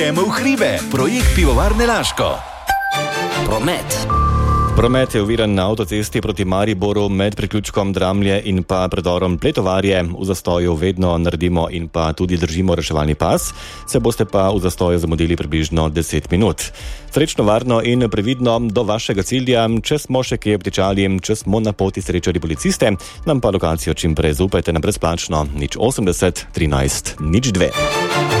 Gremo v hribe, projekt Pivovarne Laško. Promet je oviran na avtocesti proti Mariboru med priključkom Dramlje in pa predorom Pletovarje. V zastoju vedno naredimo in pa tudi držimo reševalni pas, se boste pa v zastoju zamudili približno 10 minut. Srečno, varno in previdno do vašega cilja. Če smo še kje obtičali, če smo na poti srečali policiste, nam pa lokacijo čim prej zaupajte na brezplačno 080 13 02.